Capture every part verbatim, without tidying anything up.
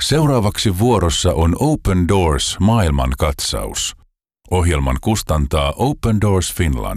Seuraavaksi vuorossa on Open Doors maailmankatsaus. Ohjelman kustantaa Open Doors Finland.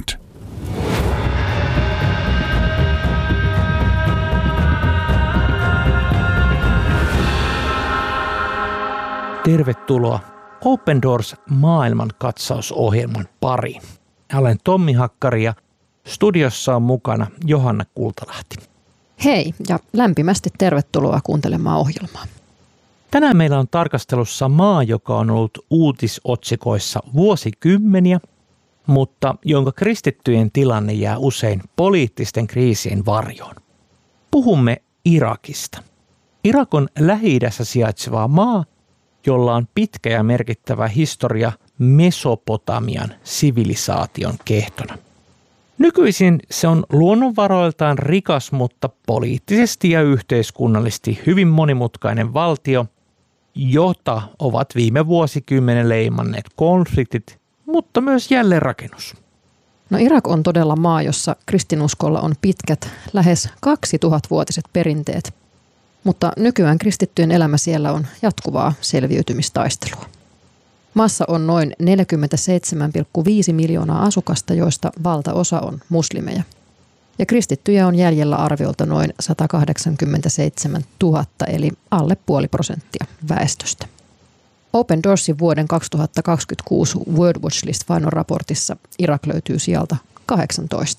Tervetuloa Open Doors maailmankatsausohjelman pariin. Olen Tommi Hakkari ja studiossa on mukana Johanna Kultalahti. Hei ja lämpimästi tervetuloa kuuntelemaan ohjelmaa. Tänään meillä on tarkastelussa maa, joka on ollut uutisotsikoissa vuosikymmeniä, mutta jonka kristittyjen tilanne jää usein poliittisten kriisien varjoon. Puhumme Irakista. Irak on Lähi-idässä sijaitseva maa, jolla on pitkä ja merkittävä historia Mesopotamian sivilisaation kehtona. Nykyisin se on luonnonvaroiltaan rikas, mutta poliittisesti ja yhteiskunnallisesti hyvin monimutkainen valtio, jota ovat viime vuosikymmenen leimanneet konfliktit, mutta myös jälleenrakennus. No Irak on todella maa, jossa kristinuskolla on pitkät, lähes kaksituhattavuotiset perinteet, mutta nykyään kristittyjen elämä siellä on jatkuvaa selviytymistaistelua. Maassa on noin neljäkymmentäseitsemän pilkku viisi miljoonaa asukasta, joista valtaosa on muslimeja. Ja kristittyjä on jäljellä arviolta noin sata kahdeksankymmentäseitsemäntuhatta, eli alle puoli prosenttia väestöstä. Open Doorsin vuoden kaksituhattakaksikymmentäkuusi World Watch List-vainon raportissa Irak löytyy sijalta kahdeksantoista.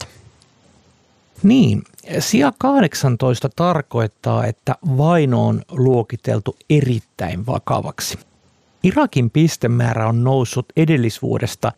Niin, sija kahdeksantoista tarkoittaa, että vaino on luokiteltu erittäin vakavaksi. Irakin pistemäärä on noussut edellisvuodesta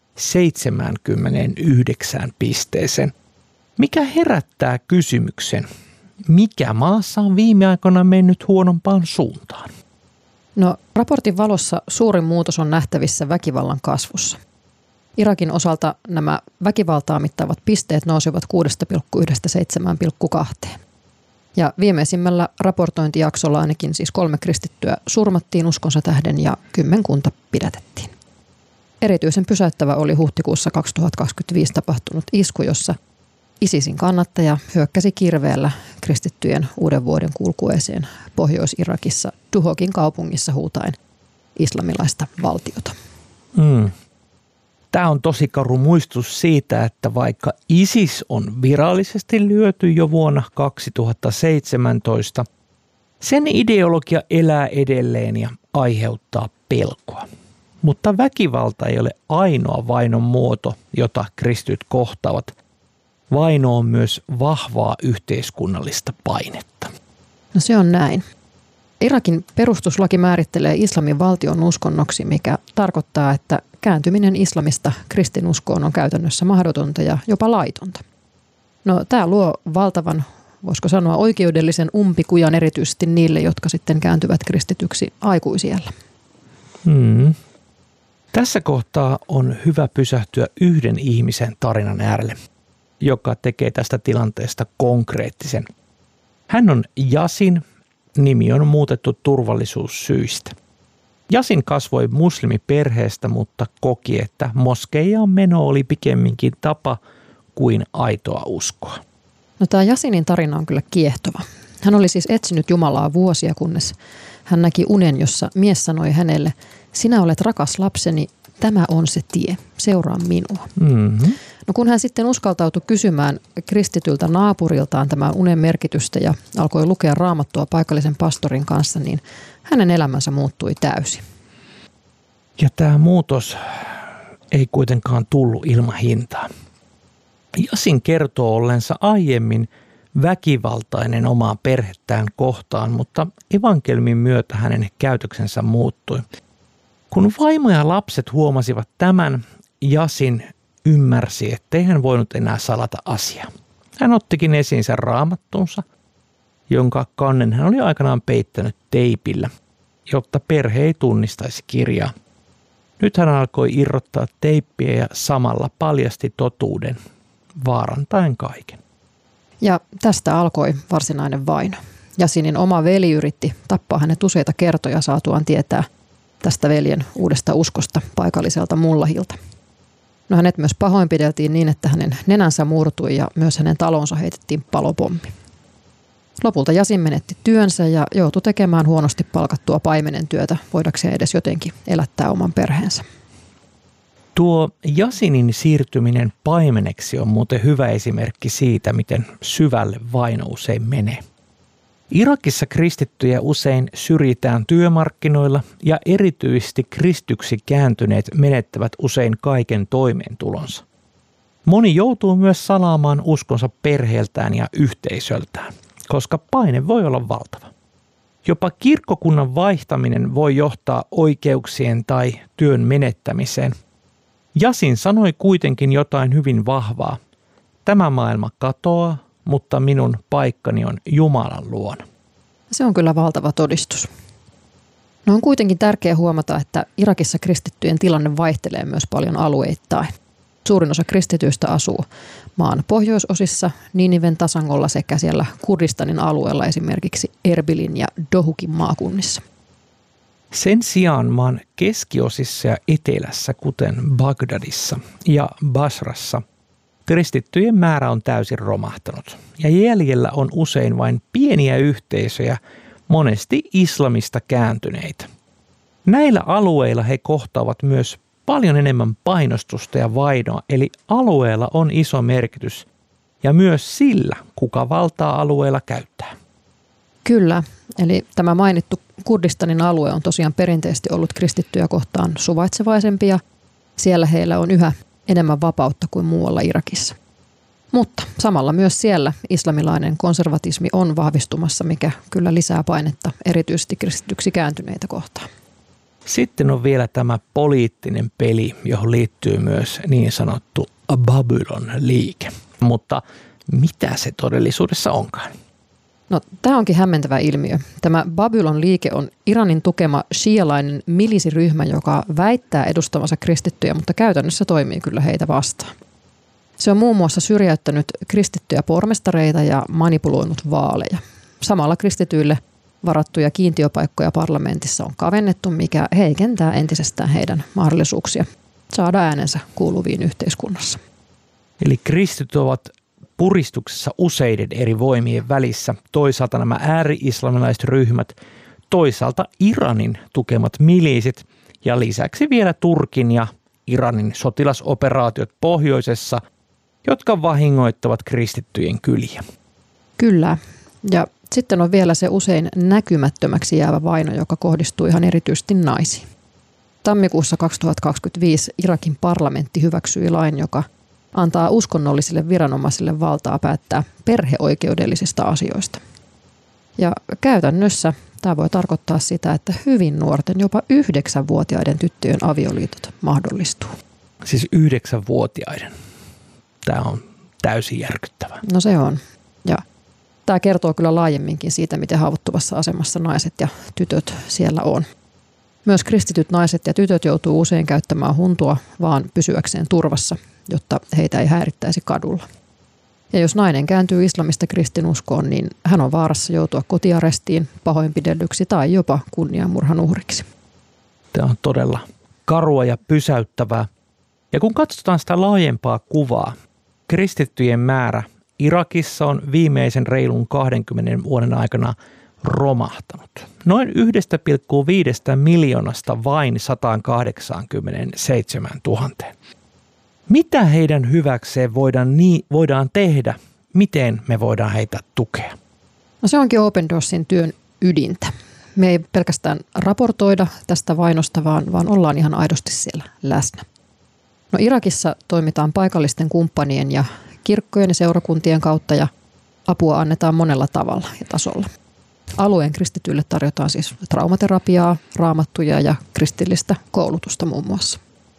seitsemäänkymmeneenyhdeksään pisteeseen, mikä herättää kysymyksen, mikä maassa on viime aikoina mennyt huonompaan suuntaan? No, raportin valossa suurin muutos on nähtävissä väkivallan kasvussa. Irakin osalta nämä väkivaltaa mittaavat pisteet nousivat kuudesta pilkku yhdestä seitsemään pilkku kahteen. Ja viimeisimmällä raportointijaksolla ainakin siis kolme kristittyä surmattiin uskonsa tähden ja kymmenkunta pidätettiin. Erityisen pysäyttävä oli huhtikuussa kaksituhattakaksikymmentäviisi tapahtunut isku, jossa ISISin kannattaja hyökkäsi kirveellä kristittyjen uuden vuoden kulkueeseen Pohjois-Irakissa Duhokin kaupungissa huutaen islamilaista valtiota. Mm. Tämä on tosi karu muistutus siitä, että vaikka ISIS on virallisesti lyöty jo vuonna kaksituhattaseitsemäntoista, sen ideologia elää edelleen ja aiheuttaa pelkoa. Mutta väkivalta ei ole ainoa vainon muoto, jota kristityt kohtaavat. Vaino on myös vahvaa yhteiskunnallista painetta. No se on näin. Irakin perustuslaki määrittelee islamin valtion uskonnoksi, mikä tarkoittaa, että kääntyminen islamista kristinuskoon on käytännössä mahdotonta ja jopa laitonta. No tämä luo valtavan, voisiko sanoa, oikeudellisen umpikujan erityisesti niille, jotka sitten kääntyvät kristityksi aikuisiällä. Hmm. Tässä kohtaa on hyvä pysähtyä yhden ihmisen tarinan äärelle, joka tekee tästä tilanteesta konkreettisen. Hän on Yasin, nimi on muutettu turvallisuussyistä. Yasin kasvoi muslimiperheestä, mutta koki, että moskeijaan meno oli pikemminkin tapa kuin aitoa uskoa. No tämä Yasinin tarina on kyllä kiehtova. Hän oli siis etsinyt Jumalaa vuosia, kunnes hän näki unen, jossa mies sanoi hänelle, sinä olet rakas lapseni, tämä on se tie, seuraa minua. Mm-hmm. No kun hän sitten uskaltautui kysymään kristityltä naapuriltaan tämän unen merkitystä ja alkoi lukea raamattua paikallisen pastorin kanssa, niin hänen elämänsä muuttui täysin. Ja tämä muutos ei kuitenkaan tullut ilman hintaa. Yasin kertoo ollensa aiemmin väkivaltainen omaa perhettään kohtaan, mutta evankeliumin myötä hänen käytöksensä muuttui. Kun vaimo ja lapset huomasivat tämän, Yasin ymmärsi, ettei hän voinut enää salata asiaa. Hän ottikin esiinsä raamattunsa, jonka kannen hän oli aikanaan peittänyt teipillä, jotta perhe ei tunnistaisi kirjaa. Nyt hän alkoi irrottaa teippiä ja samalla paljasti totuuden, vaarantaen kaiken. Ja tästä alkoi varsinainen vaino. Yasinin oma veli yritti tappaa hänet useita kertoja saatuaan tietää tästä veljen uudesta uskosta paikalliselta mullahilta. No hänet myös pahoinpideltiin niin, että hänen nenänsä murtui ja myös hänen talonsa heitettiin palopommi. Lopulta Yasin menetti työnsä ja joutui tekemään huonosti palkattua paimenen työtä, voidakseen edes jotenkin elättää oman perheensä. Tuo Yasinin siirtyminen paimeneksi on muuten hyvä esimerkki siitä, miten syvälle vaino usein menee. Irakissa kristittyjä usein syrjitään työmarkkinoilla ja erityisesti kristyksi kääntyneet menettävät usein kaiken toimeentulonsa. Moni joutuu myös salaamaan uskonsa perheeltään ja yhteisöltään, koska paine voi olla valtava. Jopa kirkkokunnan vaihtaminen voi johtaa oikeuksien tai työn menettämiseen. Yasin sanoi kuitenkin jotain hyvin vahvaa. Tämä maailma katoaa, mutta minun paikkani on Jumalan luona. Se on kyllä valtava todistus. No on kuitenkin tärkeää huomata, että Irakissa kristittyjen tilanne vaihtelee myös paljon alueittain. Suurin osa kristityistä asuu maan pohjoisosissa, Niniven tasangolla sekä siellä Kurdistanin alueella esimerkiksi Erbilin ja Dohukin maakunnissa. Sen sijaan maan keskiosissa ja etelässä, kuten Bagdadissa ja Basrassa, kristittyjen määrä on täysin romahtanut ja jäljellä on usein vain pieniä yhteisöjä, monesti islamista kääntyneitä. Näillä alueilla he kohtaavat myös paljon enemmän painostusta ja vainoa, eli alueella on iso merkitys ja myös sillä, kuka valtaa alueella käyttää. Kyllä, eli tämä mainittu Kurdistanin alue on tosiaan perinteisesti ollut kristittyjä kohtaan suvaitsevaisempia. Siellä heillä on yhä enemmän vapautta kuin muualla Irakissa. Mutta samalla myös siellä islamilainen konservatismi on vahvistumassa, mikä kyllä lisää painetta erityisesti kristityksi kääntyneitä kohtaan. Sitten on vielä tämä poliittinen peli, johon liittyy myös niin sanottu Babylon-liike. Mutta mitä se todellisuudessa onkaan? No, tämä onkin hämmentävä ilmiö. Tämä Babylon-liike on Iranin tukema shialainen milisiryhmä, joka väittää edustavansa kristittyjä, mutta käytännössä toimii kyllä heitä vastaan. Se on muun muassa syrjäyttänyt kristittyjä pormestareita ja manipuloinut vaaleja. Samalla kristityille varattuja kiintiöpaikkoja parlamentissa on kavennettu, mikä heikentää entisestään heidän mahdollisuuksia saada äänensä kuuluviin yhteiskunnassa. Eli kristityt ovat puristuksessa useiden eri voimien välissä. Toisaalta nämä ääri-islamilaiset ryhmät, toisaalta Iranin tukemat miliisit ja lisäksi vielä Turkin ja Iranin sotilasoperaatiot pohjoisessa, jotka vahingoittavat kristittyjen kyliä. Kyllä. Ja sitten on vielä se usein näkymättömäksi jäävä vaino, joka kohdistuu ihan erityisesti naisiin. Tammikuussa kaksituhattakaksikymmentäviisi Irakin parlamentti hyväksyi lain, joka antaa uskonnollisille viranomaisille valtaa päättää perheoikeudellisista asioista. Ja käytännössä tämä voi tarkoittaa sitä, että hyvin nuorten, jopa yhdeksänvuotiaiden tyttöjen avioliitot mahdollistuu. Siis yhdeksänvuotiaiden. Tämä on täysin järkyttävää. No se on. Ja tämä kertoo kyllä laajemminkin siitä, miten haavoittuvassa asemassa naiset ja tytöt siellä on. Myös kristityt naiset ja tytöt joutuu usein käyttämään huntua vaan pysyäkseen turvassa, jotta heitä ei häirittäisi kadulla. Ja jos nainen kääntyy islamista kristinuskoon, niin hän on vaarassa joutua kotiarestiin, pahoinpidellyksi tai jopa kunniamurhan uhriksi. Tämä on todella karua ja pysäyttävää. Ja kun katsotaan sitä laajempaa kuvaa, kristittyjen määrä Irakissa on viimeisen reilun kahdenkymmenen vuoden aikana romahtanut. Noin yksi pilkku viisi miljoonasta vain sata kahdeksankymmentäseitsemän tuhatta. Mitä heidän hyväkseen voidaan, niin, voidaan tehdä? Miten me voidaan heitä tukea? No se onkin Open Doorsin työn ydintä. Me ei pelkästään raportoida tästä vainosta, vaan, vaan ollaan ihan aidosti siellä läsnä. No Irakissa toimitaan paikallisten kumppanien ja kirkkojen ja seurakuntien kautta ja apua annetaan monella tavalla ja tasolla. Alueen kristityille tarjotaan siis traumaterapiaa, raamattuja ja kristillistä koulutusta muun muassa.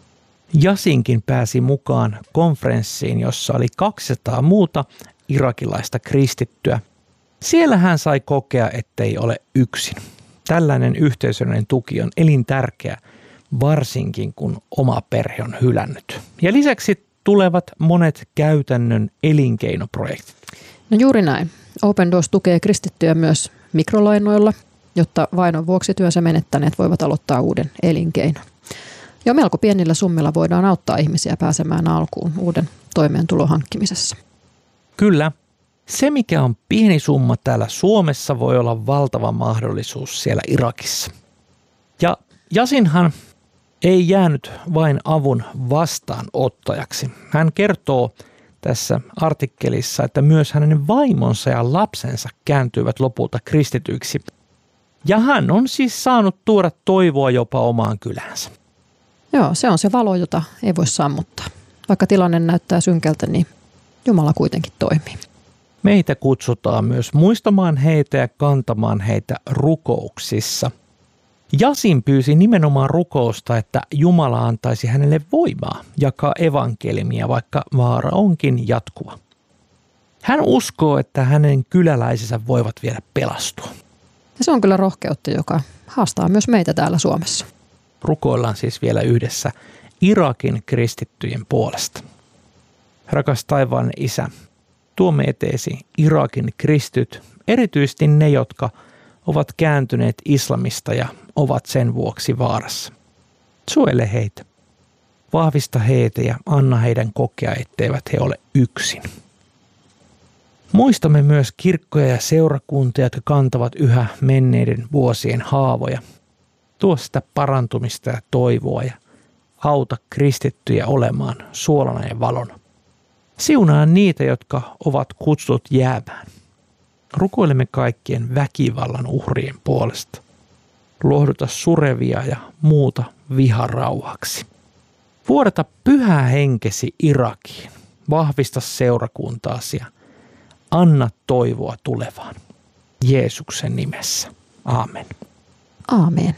Yasinkin pääsi mukaan konferenssiin, jossa oli kaksisataa muuta irakilaista kristittyä. Siellä hän sai kokea, ettei ole yksin. Tällainen yhteisöllinen tuki on elintärkeä, varsinkin kun oma perhe on hylännyt. Ja lisäksi tulevat monet käytännön elinkeinoprojektit. No juuri näin. Open Doors tukee kristittyjä myös mikrolainoilla, jotta vainon vuoksi työnsä menettäneet voivat aloittaa uuden elinkeinon. Jo melko pienillä summilla voidaan auttaa ihmisiä pääsemään alkuun uuden toimeentulon hankkimisessa. Kyllä, Se, mikä on pieni summa täällä Suomessa, voi olla valtava mahdollisuus siellä Irakissa. Ja Yasinhan ei jäänyt vain avun vastaanottajaksi. Hän kertoo tässä artikkelissa, että myös hänen vaimonsa ja lapsensa kääntyivät lopulta kristityiksi. Ja hän on siis saanut tuoda toivoa jopa omaan kyläänsä. Joo, se on se valo, jota ei voi sammuttaa. Vaikka tilanne näyttää synkältä, niin Jumala kuitenkin toimii. Meitä kutsutaan myös muistamaan heitä ja kantamaan heitä rukouksissa. Yasin pyysi nimenomaan rukousta, että Jumala antaisi hänelle voimaa jakaa evankeliumia, vaikka vaara onkin jatkuva. Hän uskoo, että hänen kyläläisensä voivat vielä pelastua. Ja se on kyllä rohkeutta, joka haastaa myös meitä täällä Suomessa. Rukoillaan siis vielä yhdessä Irakin kristittyjen puolesta. Rakas taivaallinen Isä, tuomme eteesi Irakin kristyt, erityisesti ne, jotka ovat kääntyneet islamista ja ovat sen vuoksi vaarassa. Suojele heitä. Vahvista heitä ja anna heidän kokea, etteivät he ole yksin. Muistamme myös kirkkoja ja seurakuntia, jotka kantavat yhä menneiden vuosien haavoja. Tuo sitä parantumista ja toivoa ja auta kristittyjä olemaan suolana ja valona. Siunaa niitä, jotka ovat kutsutut jäämään. Rukoilemme kaikkien väkivallan uhrien puolesta. Lohduta surevia ja muuta viharauhaksi. Vuodata pyhä henkesi Irakiin. Vahvista seurakuntaasi ja anna toivoa tulevaan. Jeesuksen nimessä. Aamen. Aamen.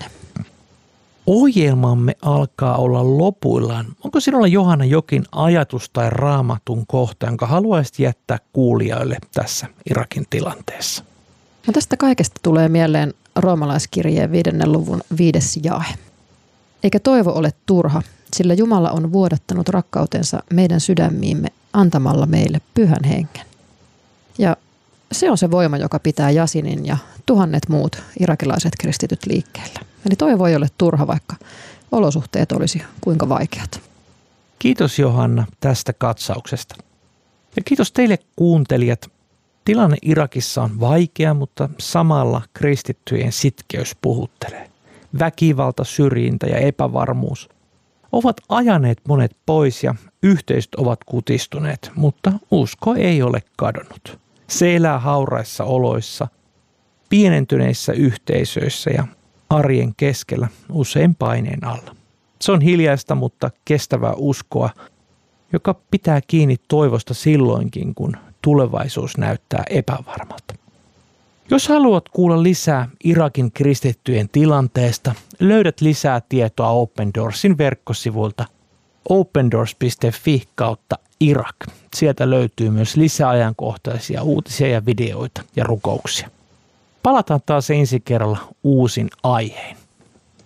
Ohjelmamme alkaa olla lopuillaan. Onko sinulla, Johanna, jokin ajatus tai raamatun kohta, jonka haluaisit jättää kuulijoille tässä Irakin tilanteessa? No tästä kaikesta tulee mieleen roomalaiskirjeen viidennen luvun viides jae. Eikä toivo ole turha, sillä Jumala on vuodattanut rakkautensa meidän sydämiimme antamalla meille pyhän hengen. Ja se on se voima, joka pitää Yasinin ja tuhannet muut irakilaiset kristityt liikkeellä. Eli toivo ei ole turha, vaikka olosuhteet olisi kuinka vaikeat. Kiitos, Johanna, tästä katsauksesta. Ja kiitos teille kuuntelijat. Tilanne Irakissa on vaikea, mutta samalla kristittyjen sitkeys puhuttelee. Väkivalta, syrjintä ja epävarmuus ovat ajaneet monet pois ja yhteisöt ovat kutistuneet, mutta usko ei ole kadonnut. Se elää hauraissa oloissa, pienentyneissä yhteisöissä ja arjen keskellä, usein paineen alla. Se on hiljaista, mutta kestävää uskoa, joka pitää kiinni toivosta silloinkin, kun tulevaisuus näyttää epävarmalta. Jos haluat kuulla lisää Irakin kristittyjen tilanteesta, löydät lisää tietoa Open Doorsin verkkosivuilta opendoors piste fi kautta Irak. Sieltä löytyy myös lisää ajankohtaisia uutisia ja videoita ja rukouksia. Palataan taas ensi kerralla uusin aiheen.